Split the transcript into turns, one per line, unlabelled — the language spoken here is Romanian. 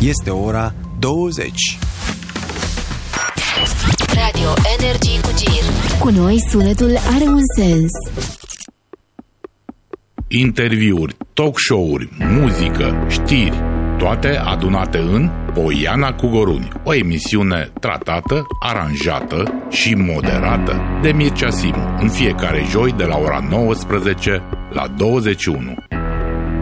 Este ora 20.
Radio Energy cu Gir.
Cu noi sunetul are un sens.
Interviuri, talk show-uri, muzică, știri, toate adunate în Poiana cu Goruni, o emisiune tratată, aranjată și moderată de Mircea Simu, în fiecare joi de la ora 19 la 21.